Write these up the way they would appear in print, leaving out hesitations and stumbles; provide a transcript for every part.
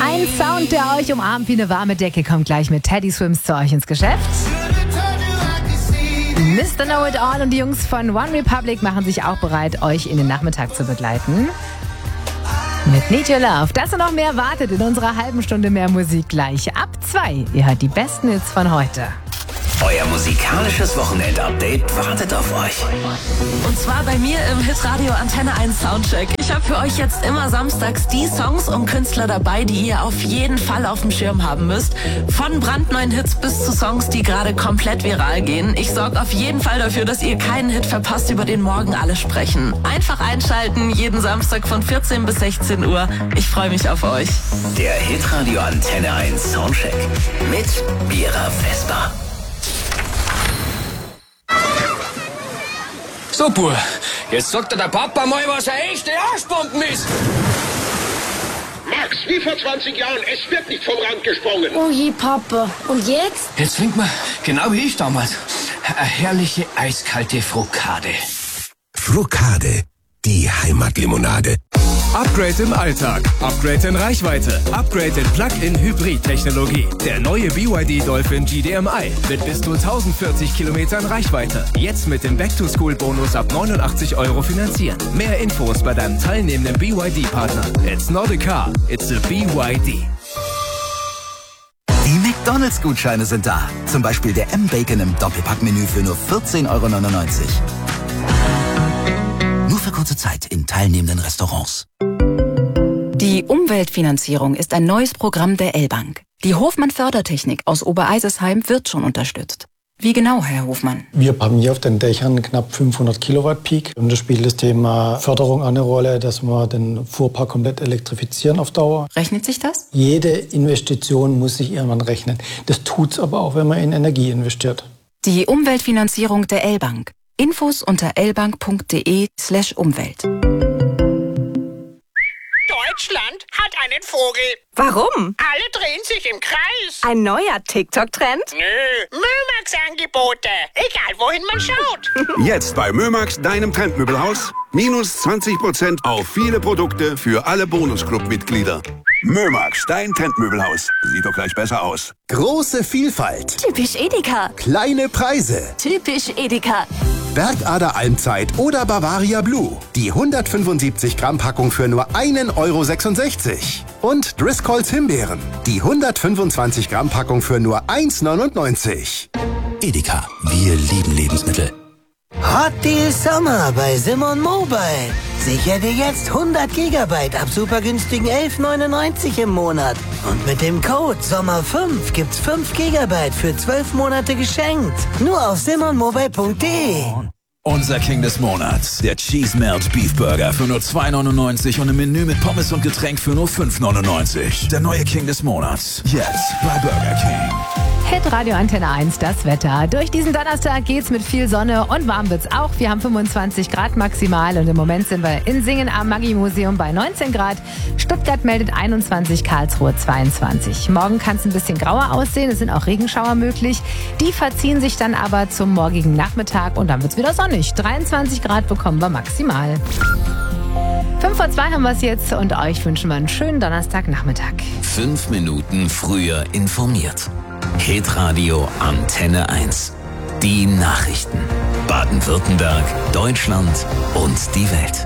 Ein Sound, der euch umarmt wie eine warme Decke, kommt gleich mit Teddy Swims zu euch ins Geschäft. Mr. Know It All und die Jungs von One Republic machen sich auch bereit, euch in den Nachmittag zu begleiten. Mit Need Your Love. Das und noch mehr wartet in unserer halben Stunde mehr Musik gleich ab 2. Ihr hört die besten Hits von heute. Euer musikalisches Wochenend-Update wartet auf euch. Und zwar bei mir im Hitradio Antenne 1 Soundcheck. Ich habe für euch jetzt immer samstags die Songs und Künstler dabei, die ihr auf jeden Fall auf dem Schirm haben müsst. Von brandneuen Hits bis zu Songs, die gerade komplett viral gehen. Ich sorge auf jeden Fall dafür, dass ihr keinen Hit verpasst, über den morgen alle sprechen. Einfach einschalten, jeden Samstag von 14 bis 16 Uhr. Ich freue mich auf euch. Der Hitradio Antenne 1 Soundcheck mit Mira Vesper. So, Bub, jetzt sagt dir der Papa mal, was eine echte Arschbomben ist. Max, wie vor 20 Jahren, es wird nicht vom Rand gesprungen. Oh je, Papa. Und jetzt? Jetzt trinkt man, genau wie ich damals, eine herrliche eiskalte Frukade. Frukade, die Heimatlimonade. Upgrade im Alltag, Upgrade in Reichweite, Upgrade in Plug-in-Hybrid-Technologie. Der neue BYD Dolphin GDMI mit bis zu 1040 Kilometern Reichweite. Jetzt mit dem Back-to-School-Bonus ab 89 € finanzieren. Mehr Infos bei deinem teilnehmenden BYD-Partner. It's not a car, it's a BYD. Die McDonalds-Gutscheine sind da. Zum Beispiel der M-Bacon im Doppelpackmenü für nur 14,99 €. Nur für kurze Zeit in teilnehmenden Restaurants. Die Umweltfinanzierung ist ein neues Programm der L-Bank. Die Hofmann-Fördertechnik aus Obereisesheim wird schon unterstützt. Wie genau, Herr Hofmann? Wir haben hier auf den Dächern knapp 500 Kilowatt Peak. Und da spielt das Thema Förderung eine Rolle, dass wir den Fuhrpark komplett elektrifizieren auf Dauer. Rechnet sich das? Jede Investition muss sich irgendwann rechnen. Das tut's aber auch, wenn man in Energie investiert. Die Umweltfinanzierung der L-Bank. Infos unter lbank.de/Umwelt. Deutschland hat einen Vogel. Warum? Alle drehen sich im Kreis. Ein neuer TikTok-Trend? Nö, Mömax-Angebote. Egal, wohin man schaut. Jetzt bei Mömax, deinem Trendmöbelhaus. Minus 20% auf viele Produkte für alle Bonusclub-Mitglieder. Mömax, dein Trendmöbelhaus. Sieht doch gleich besser aus. Große Vielfalt. Typisch Edeka. Kleine Preise. Typisch Edeka. Bergader Almzeit oder Bavaria Blue. Die 175 Gramm Packung für nur 1,66 €. Und Driscolls Himbeeren. Die 125 Gramm Packung für nur 1,99 €. Edeka, wir lieben Lebensmittel. Hot Deal Sommer bei Simon Mobile. Sicher dir jetzt 100 GB ab super günstigen 11,99 € im Monat. Und mit dem Code SOMMER5 gibt's 5 GB für 12 Monate geschenkt. Nur auf simonmobile.de. Unser King des Monats, der Cheese Melt Beef Burger für nur 2,99 € und im Menü mit Pommes und Getränk für nur 5,99 €. Der neue King des Monats, jetzt bei Burger King. Hitradio Antenne 1, das Wetter. Durch diesen Donnerstag geht's mit viel Sonne und warm wird's auch. Wir haben 25 Grad maximal und im Moment sind wir in Singen am Maggi-Museum bei 19 Grad. Stuttgart meldet 21, Karlsruhe 22. Morgen kann es ein bisschen grauer aussehen, es sind auch Regenschauer möglich. Die verziehen sich dann aber zum morgigen Nachmittag und dann wird's wieder sonnig. 23 Grad bekommen wir maximal. 5 vor 2 haben wir es jetzt und euch wünschen wir einen schönen Donnerstagnachmittag. 5 Minuten früher informiert. Hitradio Antenne 1. Die Nachrichten. Baden-Württemberg, Deutschland und die Welt.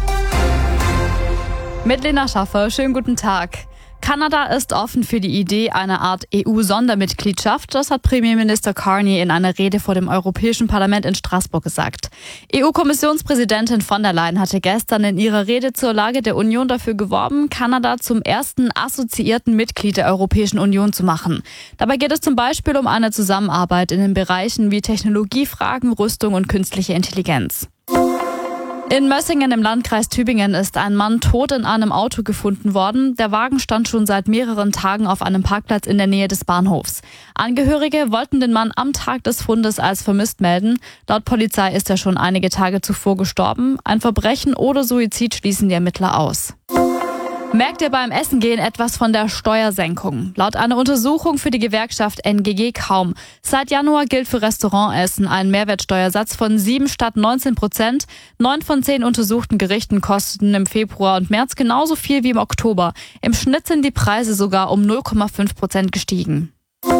Mit Lena Schaffer, schönen guten Tag. Kanada ist offen für die Idee einer Art EU-Sondermitgliedschaft. Das hat Premierminister Carney in einer Rede vor dem Europäischen Parlament in Straßburg gesagt. EU-Kommissionspräsidentin von der Leyen hatte gestern in ihrer Rede zur Lage der Union dafür geworben, Kanada zum ersten assoziierten Mitglied der Europäischen Union zu machen. Dabei geht es zum Beispiel um eine Zusammenarbeit in den Bereichen wie Technologiefragen, Rüstung und künstliche Intelligenz. In Mössingen im Landkreis Tübingen ist ein Mann tot in einem Auto gefunden worden. Der Wagen stand schon seit mehreren Tagen auf einem Parkplatz in der Nähe des Bahnhofs. Angehörige wollten den Mann am Tag des Fundes als vermisst melden. Laut Polizei ist er schon einige Tage zuvor gestorben. Ein Verbrechen oder Suizid schließen die Ermittler aus. Merkt ihr beim Essen gehen etwas von der Steuersenkung? Laut einer Untersuchung für die Gewerkschaft NGG kaum. Seit Januar gilt für Restaurantessen ein Mehrwertsteuersatz von 7 statt 19%. 9 von 10 untersuchten Gerichten kosteten im Februar und März genauso viel wie im Oktober. Im Schnitt sind die Preise sogar um 0,5% gestiegen.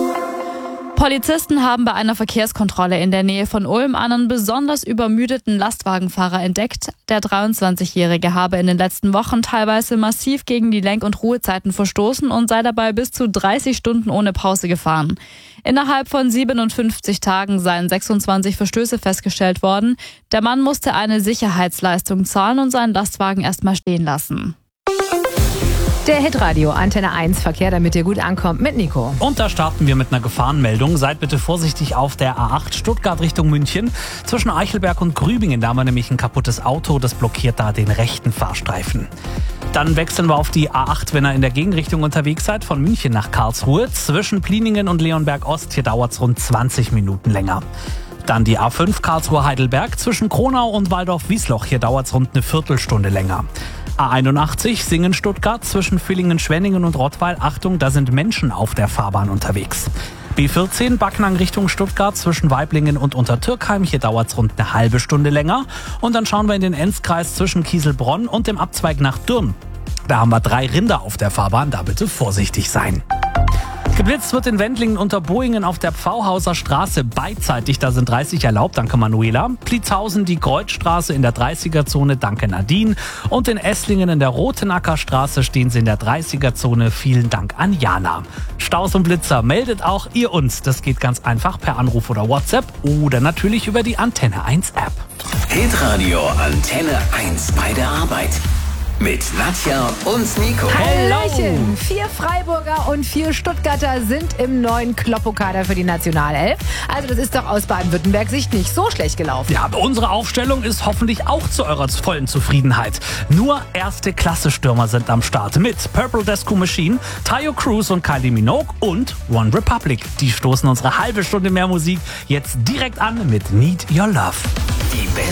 Polizisten haben bei einer Verkehrskontrolle in der Nähe von Ulm einen besonders übermüdeten Lastwagenfahrer entdeckt. Der 23-Jährige habe in den letzten Wochen teilweise massiv gegen die Lenk- und Ruhezeiten verstoßen und sei dabei bis zu 30 Stunden ohne Pause gefahren. Innerhalb von 57 Tagen seien 26 Verstöße festgestellt worden. Der Mann musste eine Sicherheitsleistung zahlen und seinen Lastwagen erstmal stehen lassen. Der Hitradio Antenne 1 Verkehr, damit ihr gut ankommt, mit Nico. Und da starten wir mit einer Gefahrenmeldung. Seid bitte vorsichtig auf der A8 Stuttgart Richtung München. Zwischen Eichelberg und Grübingen, da haben wir nämlich ein kaputtes Auto, das blockiert da den rechten Fahrstreifen. Dann wechseln wir auf die A8, wenn ihr in der Gegenrichtung unterwegs seid, von München nach Karlsruhe. Zwischen Pliningen und Leonberg Ost, hier dauert es rund 20 Minuten länger. Dann die A5 Karlsruhe-Heidelberg zwischen Kronau und Waldorf-Wiesloch, hier dauert es rund eine Viertelstunde länger. A81 Singen-Stuttgart zwischen Villingen-Schwenningen und Rottweil. Achtung, da sind Menschen auf der Fahrbahn unterwegs. B14 Backnang Richtung Stuttgart zwischen Waiblingen und Untertürkheim. Hier dauert es rund eine halbe Stunde länger. Und dann schauen wir in den Enzkreis zwischen Kieselbronn und dem Abzweig nach Dürn. Da haben wir 3 Rinder auf der Fahrbahn, da bitte vorsichtig sein. Geblitzt wird in Wendlingen unter Boingen auf der Pfauhauser Straße beidseitig. Da sind 30 erlaubt, danke Manuela. Pliezhausen die Kreuzstraße in der 30er-Zone, danke Nadine. Und in Esslingen in der Rotenacker Straße stehen sie in der 30er-Zone, vielen Dank an Jana. Staus und Blitzer meldet auch ihr uns. Das geht ganz einfach per Anruf oder WhatsApp oder natürlich über die Antenne 1 App. Hitradio Antenne 1 bei der Arbeit. Mit Nadja und Nico. Hallöchen! 4 Freiburger und 4 Stuttgarter sind im neuen Kloppo-Kader für die Nationalelf. Also das ist doch aus Baden-Württemberg Sicht nicht so schlecht gelaufen. Ja, aber unsere Aufstellung ist hoffentlich auch zu eurer vollen Zufriedenheit. Nur erste Klasse-Stürmer sind am Start mit Purple Disco Machine, Tayo Cruz und Kylie Minogue und One Republic. Die stoßen unsere halbe Stunde mehr Musik jetzt direkt an mit Need Your Love. Die